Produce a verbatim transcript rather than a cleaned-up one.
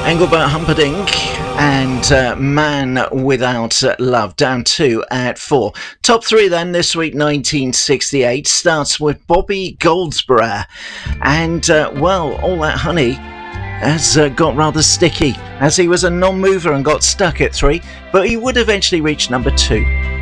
Engelbert Humperdinck and uh, Man Without Love, down two at four. Top three then this week, nineteen sixty-eight, starts with Bobby Goldsboro. And, uh, well, All That Honey has uh, got rather sticky, as he was a non-mover and got stuck at three, but he would eventually reach number two.